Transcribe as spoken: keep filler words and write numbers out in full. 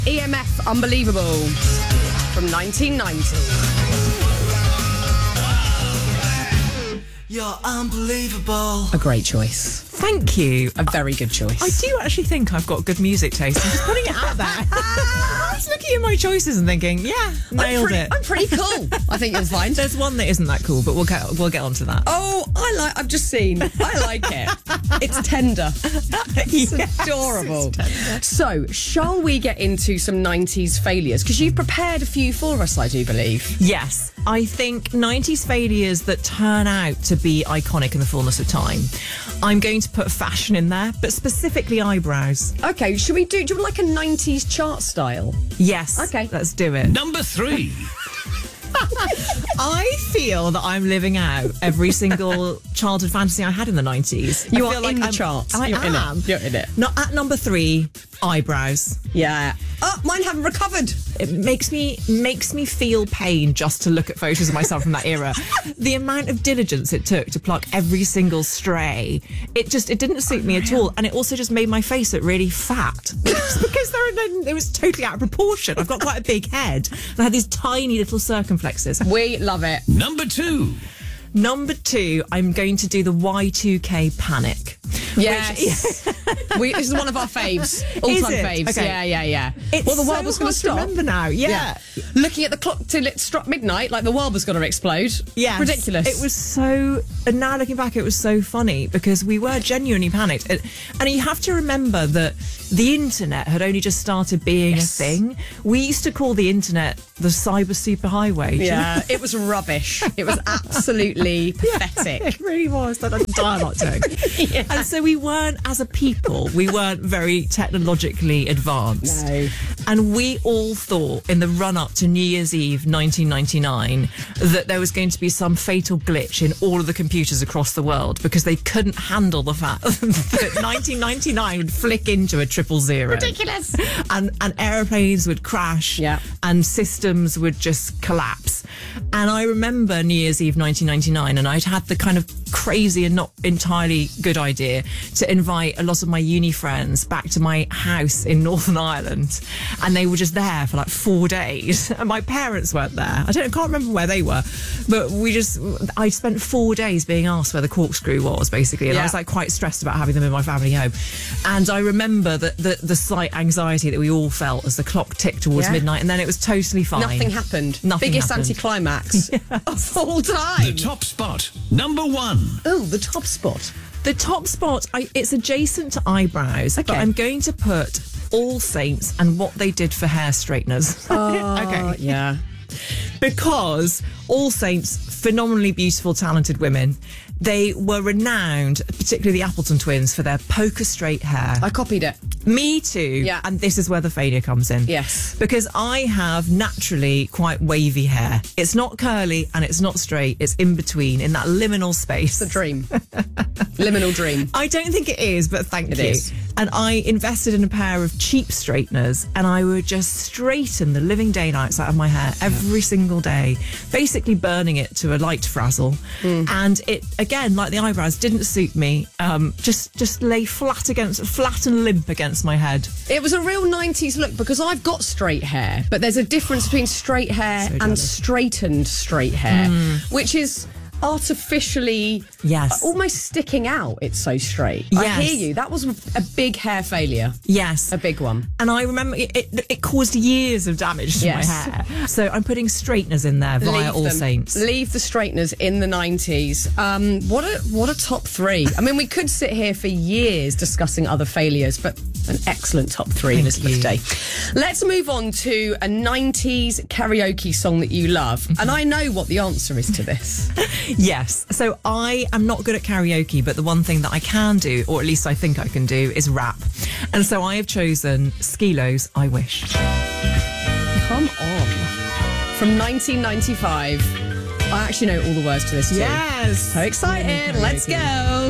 E M F, Unbelievable, from nineteen ninety. You're unbelievable. A great choice. Thank you. A very good choice. I do actually think I've got good music taste. I'm just putting it out there. I was looking at my choices and thinking, yeah, nailed I'm pretty, it. I'm pretty cool. I think you'll find. There's one that isn't that cool, but we'll get we'll get onto that. Oh, I like. I've just seen. I like it. It's tender. It's Yes, adorable. it's tender. So, shall we get into some nineties failures? Because you've prepared a few for us, I do believe. Yes, I think nineties failures that turn out to be iconic in the fullness of time. I'm going to put fashion in there, but specifically eyebrows. Okay, should we do? Do you want like a nineties chart style? Yes. Okay. Let's do it. Number three. I feel that I'm living out every single childhood fantasy I had in the nineties. You I are feel in the I'm- charts. I You're in am. it. You're in it. Not at number three, eyebrows. Yeah. Oh, mine haven't recovered. It makes me makes me feel pain just to look at photos of myself from that era. The amount of diligence it took to pluck every single stray, it just it didn't suit me at all, and it also just made my face look really fat because there were, it was totally out of proportion. I've got quite a big head, and I had these tiny little circumflexes. We love it. Number two. Number two, I'm going to do the Y two K panic. Yes. we, this is one of our faves. All-time it? faves. Okay. Yeah, yeah, yeah. It's well, the world so was going hard to to stop. remember now. Yeah. Looking at the clock till it struck midnight, like the world was going to explode. Yes. Ridiculous. It was so, and now looking back, it was so funny because we were genuinely panicked. And, and you have to remember that the internet had only just started being Yes. a thing. We used to call the internet the cyber superhighway. Do you Yeah, it was rubbish. It was absolutely pathetic. It really was. That dialogue tone. Yeah. And so we weren't, as a people, we weren't very technologically advanced. No. And we all thought in the run up to New Year's Eve nineteen ninety-nine that there was going to be some fatal glitch in all of the computers across the world because they couldn't handle the fact that nineteen ninety-nine would flick into a triple zero. Ridiculous. And, and aeroplanes would crash. Yeah. And systems would just collapse. And I remember New Year's Eve nineteen ninety-nine, and I'd had the kind of crazy and not entirely good idea to invite a lot of my uni friends back to my house in Northern Ireland, and they were just there for like four days and my parents weren't there. I don't I can't remember where they were, but we just I spent four days being asked where the corkscrew was, basically, and Yeah. I was like quite stressed about having them in my family home. And I remember that the, the slight anxiety that we all felt as the clock ticked towards Yeah. midnight, and then it was totally fine. Nothing happened. Nothing Biggest happened. anticlimax of all time. The top spot. Number one. Oh, the top spot. The top spot, I, it's adjacent to eyebrows, but Okay. I'm going to put All Saints and what they did for hair straighteners. Oh, yeah. Because All Saints, phenomenally beautiful, talented women. They were renowned, particularly the Appleton twins, for their poker straight hair. I copied it. Me too. Yeah. And this is where the failure comes in. Yes. Because I have naturally quite wavy hair. It's not curly and it's not straight. It's in between, in that liminal space. The dream. Liminal dream. I don't think it is, but thank It you. is. And I invested in a pair of cheap straighteners, and I would just straighten the living daylights out of my hair every single day, basically burning it to a light frazzle. Hmm. And it, again, like the eyebrows, didn't suit me. Um, just just lay flat against, flat and limp against my head. It was a real nineties look because I've got straight hair, but there's a difference between straight hair So and jealous. straightened straight hair, which is artificially Yes. almost sticking out. It's so straight. I Yes. hear you. That was a big hair failure. Yes. A big one. And I remember it, it, it caused years of damage to Yes. my hair. So I'm putting straighteners in there via Leave All them. Saints. Leave the straighteners in the nineties. Um, what a what a top three. I mean, we could sit here for years discussing other failures, but an excellent top three, Thank Elizabeth you. Day. Let's move on to a nineties karaoke song that you love. And I know what the answer is to this. Yes. So I am not good at karaoke, but the one thing that I can do, or at least I think I can do, is rap. And so I have chosen Skilo's I Wish. Come on. From nineteen ninety-five. I actually know all the words to this too. Yes. So excited. Let's go.